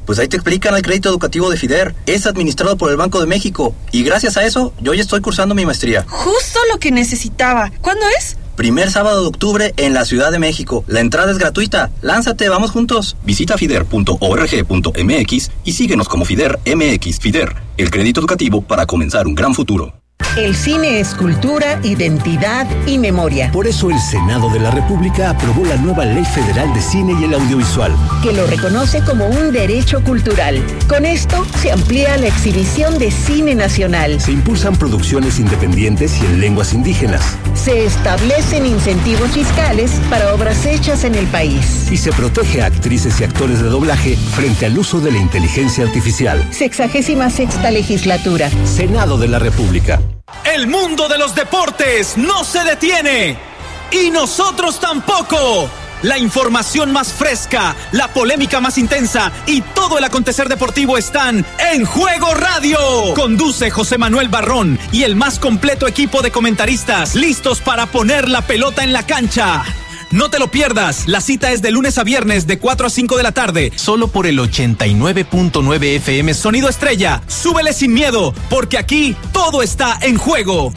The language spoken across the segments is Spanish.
Pues ahí te explican el crédito educativo de FIDER. Es administrado por el Banco de México. Y gracias a eso, yo ya estoy cursando mi maestría. Justo lo que necesitaba. ¿Cuándo es? Primer sábado de octubre en la Ciudad de México. La entrada es gratuita. Lánzate, vamos juntos. Visita fider.org.mx y síguenos como FIDER MX. FIDER, el crédito educativo para comenzar un gran futuro. El cine es cultura, identidad y memoria. Por eso el Senado de la República aprobó la nueva Ley Federal de Cine y el Audiovisual, que lo reconoce como un derecho cultural. Con esto se amplía la exhibición de cine nacional. Se impulsan producciones independientes y en lenguas indígenas. Se establecen incentivos fiscales para obras hechas en el país. Y se protege a actrices y actores de doblaje frente al uso de la inteligencia artificial. 66ª legislatura. Senado de la República. El mundo de los deportes no se detiene. Y nosotros tampoco. La información más fresca, la polémica más intensa y todo el acontecer deportivo están en Juego Radio. Conduce José Manuel Barrón y el más completo equipo de comentaristas listos para poner la pelota en la cancha. No te lo pierdas, la cita es de lunes a viernes de 4 a 5 de la tarde, solo por el 89.9 FM Sonido Estrella. Súbele sin miedo, porque aquí todo está en juego.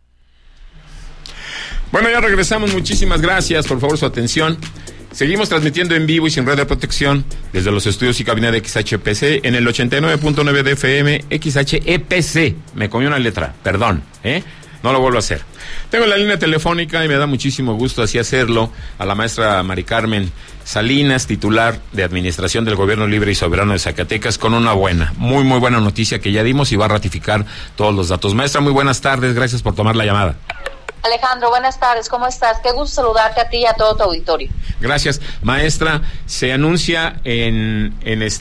Bueno, ya regresamos, muchísimas gracias, por favor su atención. Seguimos transmitiendo en vivo y sin red de protección desde los estudios y cabina de XHPC en el 89.9 de FM, XHEPC, me comió una letra, perdón, no lo vuelvo a hacer. Tengo la línea telefónica y me da muchísimo gusto así hacerlo a la maestra Mari Carmen Salinas, titular de Administración del Gobierno Libre y Soberano de Zacatecas, con una muy buena noticia que ya dimos y va a ratificar todos los datos. Maestra, muy buenas tardes, gracias por tomar la llamada. Alejandro, buenas tardes, ¿cómo estás? Qué gusto saludarte a ti y a todo tu auditorio. Gracias, maestra. Se anuncia en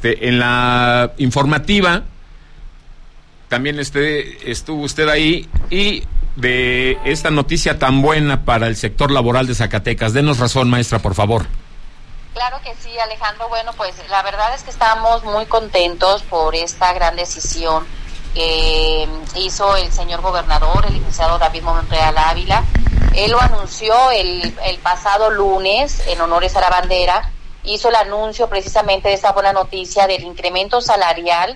la informativa, también estuvo usted ahí, y de esta noticia tan buena para el sector laboral de Zacatecas. Denos razón, maestra, por favor. Claro que sí, Alejandro. Bueno, pues la verdad es que estamos muy contentos por esta gran decisión que hizo el señor gobernador, el licenciado David Monreal Ávila. Él lo anunció el pasado lunes en honores a la bandera, hizo el anuncio precisamente de esta buena noticia del incremento salarial,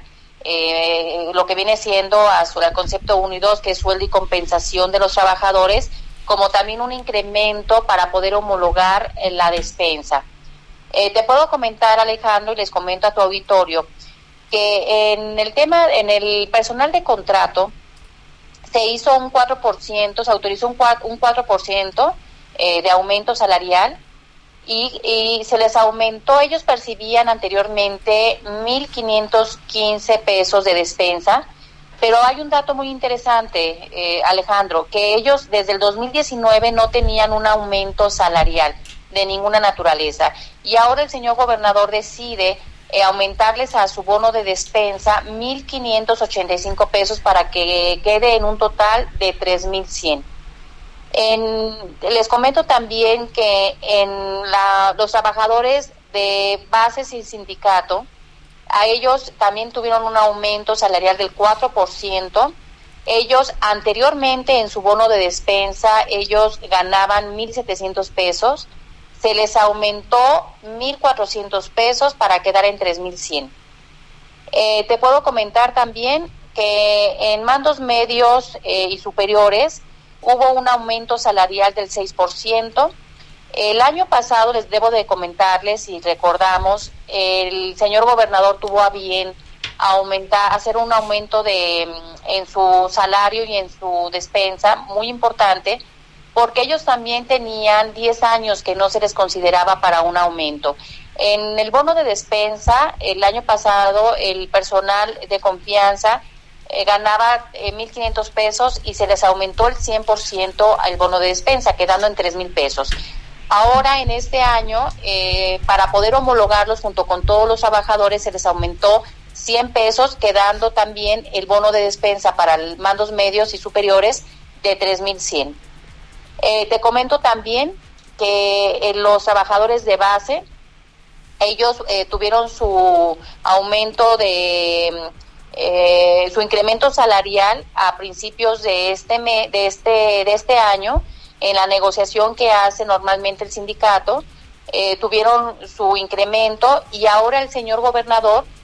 lo que viene siendo al concepto 1 y 2, que es sueldo y compensación de los trabajadores, como también un incremento para poder homologar la despensa. Te puedo comentar, Alejandro, y les comento a tu auditorio, que en el personal de contrato se hizo un 4%, se autorizó un 4% de aumento salarial y se les aumentó. Ellos percibían anteriormente 1,515 pesos de despensa, pero hay un dato muy interesante, Alejandro, que ellos desde el 2019 no tenían un aumento salarial de ninguna naturaleza, y ahora el señor gobernador decide aumentarles a su bono de despensa 1,585 pesos para que quede en un total de 3,100. Les comento también que los trabajadores de bases y sindicato, a ellos también tuvieron un aumento salarial del 4%. Ellos anteriormente en su bono de despensa, ellos ganaban 1,700 pesos, se les aumentó 1,400 pesos para quedar en 3,100. Te puedo comentar también que en mandos medios y superiores hubo un aumento salarial del 6%. El año pasado, les debo de comentarles y recordamos, el señor gobernador tuvo a bien hacer un aumento en su salario y en su despensa muy importante, porque ellos también tenían 10 años que no se les consideraba para un aumento. En el bono de despensa, el año pasado, el personal de confianza ganaba 1,500 pesos y se les aumentó el 100% al bono de despensa, quedando en 3,000 pesos. Ahora, en este año, para poder homologarlos junto con todos los trabajadores, se les aumentó 100 pesos, quedando también el bono de despensa para mandos medios y superiores de 3,100. Te comento también que los trabajadores de base, ellos tuvieron su aumento su incremento salarial a principios de este año, en la negociación que hace normalmente el sindicato, tuvieron su incremento, y ahora el señor gobernador